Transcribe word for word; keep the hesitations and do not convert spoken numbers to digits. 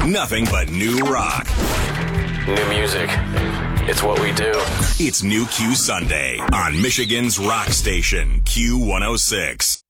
Nothing but new rock. New music. It's what we do. It's New Q Sunday on Michigan's rock station, Q one oh six.